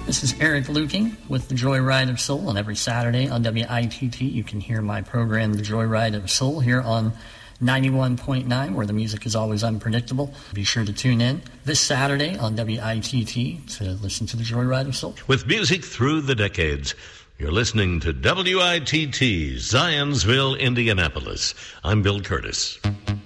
This is Eric Luking with The Joyride of Soul, and every Saturday on WITT you can hear my program The Joyride of Soul here on 91.9, where the music is always unpredictable. Be sure to tune in this Saturday on WITT to listen to The Joyride of Soul. With music through the decades, you're listening to WITT, Zionsville, Indianapolis. I'm Bill Curtis.